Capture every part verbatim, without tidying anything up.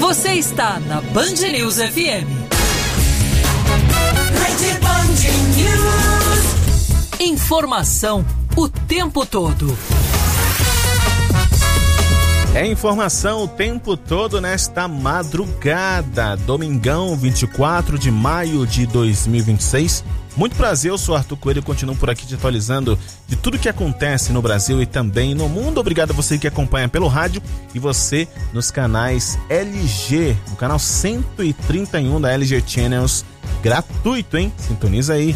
Você está na Band News F M. Rede Band News. Informação o tempo todo. É informação o tempo todo nesta madrugada. Domingão, vinte e quatro de maio de dois mil e vinte e seis. Muito prazer, eu sou Arthur Coelho e continuo por aqui te atualizando de tudo que acontece no Brasil e também no mundo. Obrigado a você que acompanha pelo rádio e você nos canais L G, no canal cento e trinta e um da L G Channels, gratuito, hein? Sintoniza aí.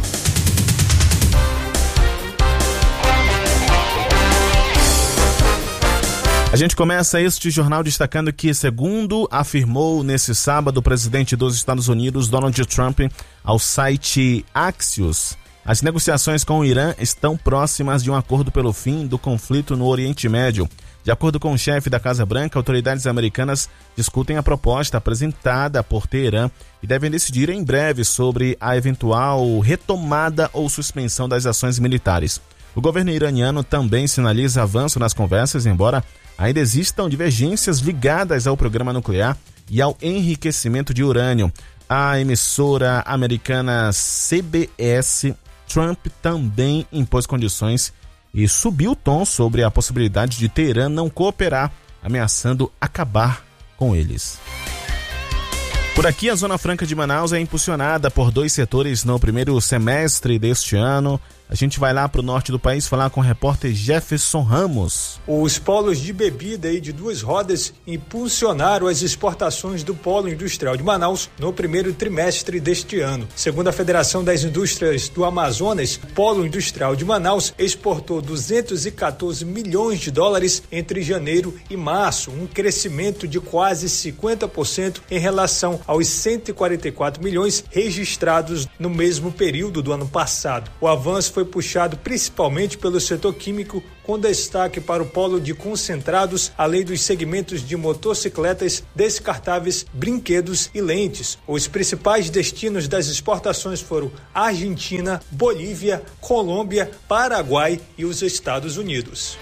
A gente começa este jornal destacando que, segundo afirmou nesse sábado o presidente dos Estados Unidos, Donald Trump, ao site Axios, as negociações com o Irã estão próximas de um acordo pelo fim do conflito no Oriente Médio. De acordo com o chefe da Casa Branca, autoridades americanas discutem a proposta apresentada por Teherã e devem decidir em breve sobre a eventual retomada ou suspensão das ações militares. O governo iraniano também sinaliza avanço nas conversas, embora ainda existam divergências ligadas ao programa nuclear e ao enriquecimento de urânio. A emissora americana C B S, Trump também impôs condições e subiu o tom sobre a possibilidade de Teherã não cooperar, ameaçando acabar com eles. Por aqui, a Zona Franca de Manaus é impulsionada por dois setores no primeiro semestre deste ano. A gente vai lá para o norte do país falar com o repórter Jefferson Ramos. Os polos de bebida e de duas rodas impulsionaram as exportações do polo industrial de Manaus no primeiro trimestre deste ano. Segundo a Federação das Indústrias do Amazonas, o polo industrial de Manaus exportou duzentos e quatorze milhões de dólares entre janeiro e março, um crescimento de quase cinquenta por cento em relação aos cento e quarenta e quatro milhões registrados no mesmo período do ano passado. O avanço foi puxado principalmente pelo setor químico, com destaque para o polo de concentrados, além dos segmentos de motocicletas, descartáveis, brinquedos e lentes. Os principais destinos das exportações foram Argentina, Bolívia, Colômbia, Paraguai e os Estados Unidos.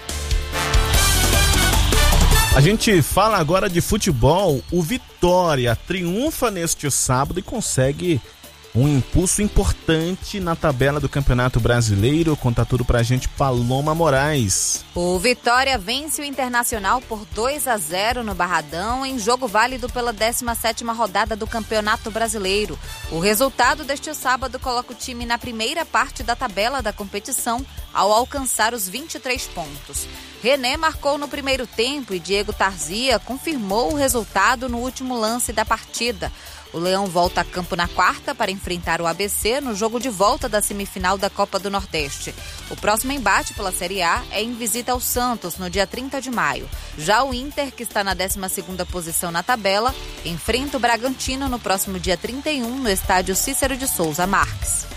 A gente fala agora de futebol. O Vitória triunfa neste sábado e consegue um impulso importante na tabela do Campeonato Brasileiro. Conta tudo pra gente, Paloma Moraes. O Vitória vence o Internacional por dois a zero no Barradão, em jogo válido pela décima sétima rodada do Campeonato Brasileiro. O resultado deste sábado coloca o time na primeira parte da tabela da competição, ao alcançar os vinte e três pontos. René marcou no primeiro tempo e Diego Tarzia confirmou o resultado no último lance da partida. O Leão volta a campo na quarta para enfrentar o A B C no jogo de volta da semifinal da Copa do Nordeste. O próximo embate pela Série A é em visita ao Santos, no dia trinta de maio. Já o Inter, que está na décima segunda posição na tabela, enfrenta o Bragantino no próximo dia trinta e um no estádio Cícero de Souza Marques.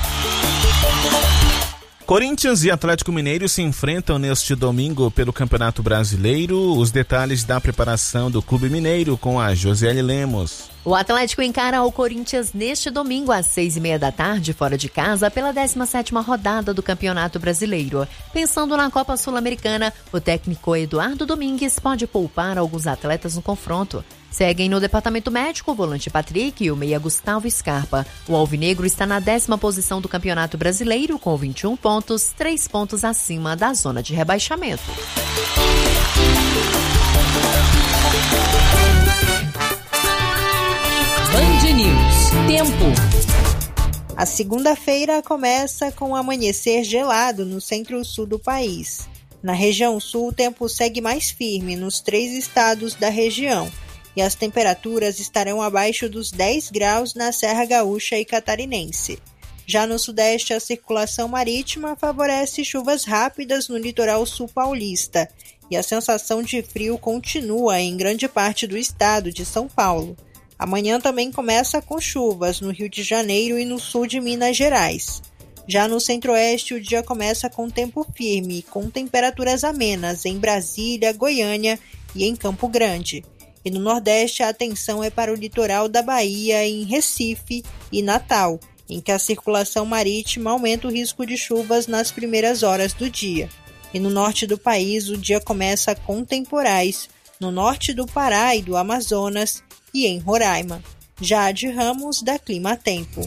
Corinthians e Atlético Mineiro se enfrentam neste domingo pelo Campeonato Brasileiro. Os detalhes da preparação do Clube Mineiro com a Josiele Lemos. O Atlético encara o Corinthians neste domingo às seis e meia da tarde, fora de casa, pela décima sétima rodada do Campeonato Brasileiro. Pensando na Copa Sul-Americana, o técnico Eduardo Domingues pode poupar alguns atletas no confronto. Seguem no departamento médico o volante Patrick e o meia Gustavo Scarpa. O alvinegro está na décima posição do Campeonato Brasileiro com vinte e um pontos, três pontos acima da zona de rebaixamento. Band News. Tempo. A segunda-feira começa com um amanhecer gelado no centro-sul do país. Na região sul, o tempo segue mais firme nos três estados da região e as temperaturas estarão abaixo dos dez graus na Serra Gaúcha e Catarinense. Já no sudeste, a circulação marítima favorece chuvas rápidas no litoral sul paulista e a sensação de frio continua em grande parte do estado de São Paulo. Amanhã também começa com chuvas no Rio de Janeiro e no sul de Minas Gerais. Já no centro-oeste, o dia começa com tempo firme, com temperaturas amenas em Brasília, Goiânia e em Campo Grande. E no nordeste, a atenção é para o litoral da Bahia, em Recife e Natal, em que a circulação marítima aumenta o risco de chuvas nas primeiras horas do dia. E no norte do país, o dia começa com temporais, no norte do Pará e do Amazonas e em Roraima. Jade Ramos, da Clima Tempo.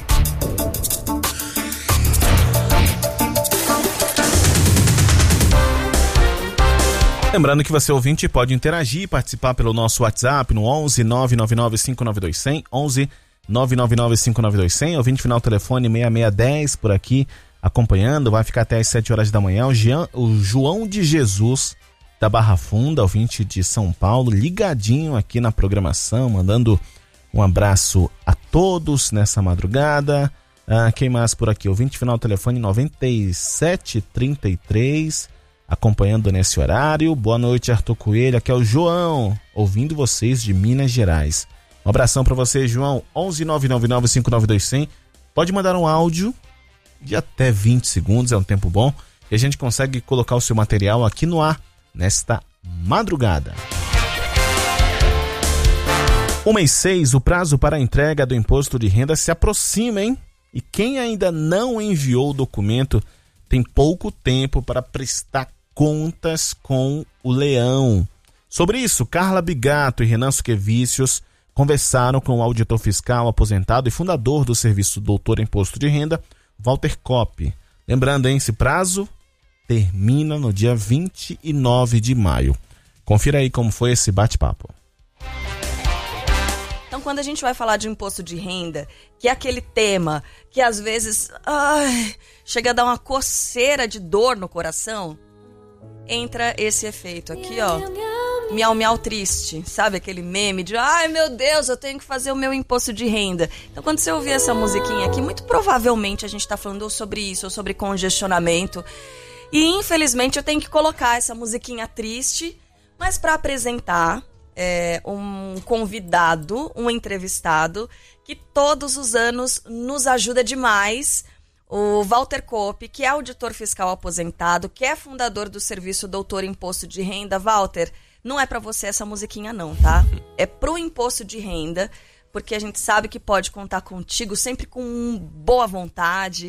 Lembrando que você, ouvinte, pode interagir e participar pelo nosso WhatsApp no onze nove nove nove cinco nove dois zero zero, onze nove nove nove cinco nove dois zero zero, ouvinte final telefone seis seis um zero por aqui acompanhando, vai ficar até às sete horas da manhã. O, Jean, o João de Jesus da Barra Funda, ouvinte de São Paulo, ligadinho aqui na programação, mandando um abraço a todos nessa madrugada. Ah, quem mais por aqui? Ouvinte final telefone noventa e sete trinta e três, acompanhando nesse horário. Boa noite, Arthur Coelho, aqui é o João, ouvindo vocês de Minas Gerais. Um abração para você, João. onze nove nove nove cinco nove dois zero zero. Pode mandar um áudio de até vinte segundos, é um tempo bom, e a gente consegue colocar o seu material aqui no ar nesta madrugada. uma e seis, o prazo para a entrega do imposto de renda se aproxima, hein? E quem ainda não enviou o documento tem pouco tempo para prestar contas com o leão. Sobre isso, Carla Bigato e Renan Suquevicius conversaram com o auditor fiscal aposentado e fundador do Serviço Doutor Imposto de Renda, Walter Kopp. Lembrando, hein, esse prazo termina no dia vinte e nove de maio. Confira aí como foi esse bate-papo. Então, quando a gente vai falar de imposto de renda, que é aquele tema que às vezes ai, chega a dar uma coceira de dor no coração, entra esse efeito aqui, ó. Miau, miau triste, sabe? Aquele meme de, ai meu Deus, eu tenho que fazer o meu imposto de renda. Então, quando você ouvir essa musiquinha aqui, muito provavelmente a gente tá falando ou sobre isso, ou sobre congestionamento. E, infelizmente, eu tenho que colocar essa musiquinha triste, mas para apresentar é, um convidado, um entrevistado, que todos os anos nos ajuda demais, o Walter Kopp, que é auditor fiscal aposentado, que é fundador do Serviço Doutor Imposto de Renda. Walter, não é para você essa musiquinha não, tá? É pro imposto de renda, porque a gente sabe que pode contar contigo sempre com boa vontade,